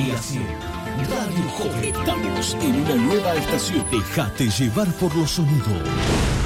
Día 100. Radio Joven. Estamos en una nueva estación. Déjate llevar por los sonidos.